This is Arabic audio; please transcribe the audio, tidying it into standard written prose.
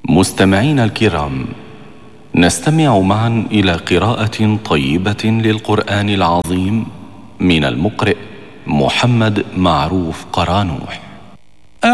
مستمعينا الكرام، نستمع معا إلى قراءة طيبة للقرآن العظيم من المقرئ محمد معروف قرانوح.